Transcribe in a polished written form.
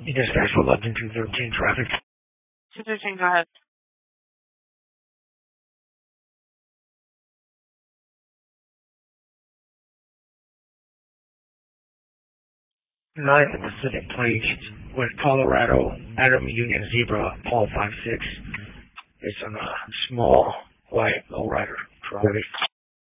Dispatch for London 213 traffic. 213, go ahead. Nine Pacific Place with Colorado, Adam Union Zebra, Paul 56. It's on a small white lowrider truck.